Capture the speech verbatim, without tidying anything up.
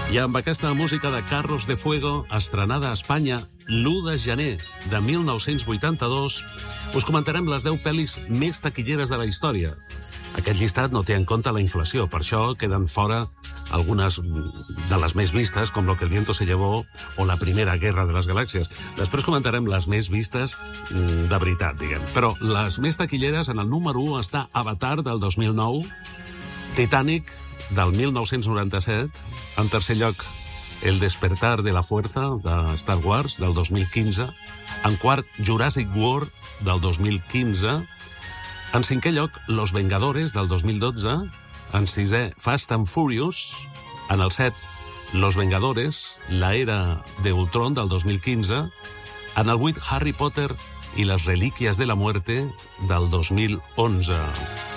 I amb aquesta música de Carros de Fuego, estrenada a Espanya l'u de gener de mil nou-cents vuitanta-dos, us comentarem les deu pel·lis més taquilleres de la història. Aquest llistat no té en compte la inflació, per això queden fora algunes de les més vistes, com Lo que el viento se llevó o La primera guerra de les galàxies. Després comentarem les més vistes de veritat, diguem. Però les més taquilleres, en el número u està Avatar, del dos mil nou, Titanic, del mil nou-cents noranta-set, en tercer lloc El despertar de la fuerza, de Star Wars, del dos mil quinze, en quart Jurassic World, del dos mil quinze, en cinquè lloc Los Vengadores, del dos mil dotze, en sisè Fast and Furious, en el set Los Vengadores, la era de Ultron, del dos mil quinze, en el vuit Harry Potter i les relíquies de la muerte, del dos mil onze.